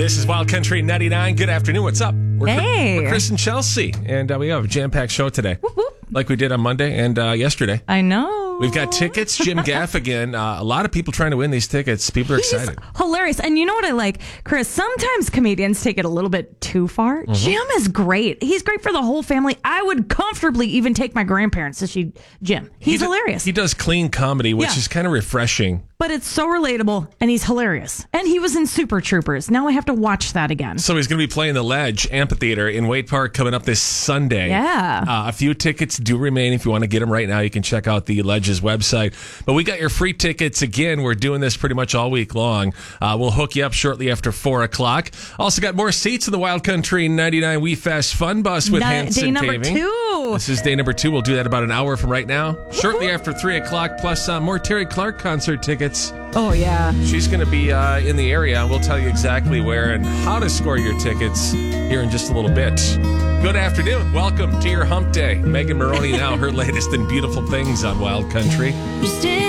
This is Wild Country 99. Good afternoon. What's up? We're Chris and Chelsea, and we have a jam-packed show today, like we did on Monday and yesterday. I know. We've got tickets. Jim Gaff again. A lot of people trying to win these tickets. People are excited. Hilarious. And you know what I like, Chris? Sometimes comedians take it a little bit too far. Jim is great. He's great for the whole family. I would comfortably even take my grandparents to see Jim. He's hilarious. He does clean comedy, which is kind of refreshing. But it's so relatable, and he's hilarious. And he was in Super Troopers. Now I have to watch that again. So he's going to be playing the Ledge Amphitheater in Waite Park coming up this Sunday. Yeah. A few tickets do remain. If you want to get them right now, you can check out the Ledge's website. But we got your free tickets again. We're doing this pretty much all week long. We'll hook you up shortly after 4 o'clock. Also got more seats in the Wild Country 99 We Fast Fun Bus with Hanson Day number Paving. 2. This is day number 2. We'll do that about an hour from right now. Shortly after 3 o'clock, plus more Terry Clark concert tickets. Oh, yeah. She's going to be in the area. We'll tell you exactly where and how to score your tickets here in just a little bit. Good afternoon. Welcome to your hump day. Megan Maroney now, her latest and beautiful things on Wild Country.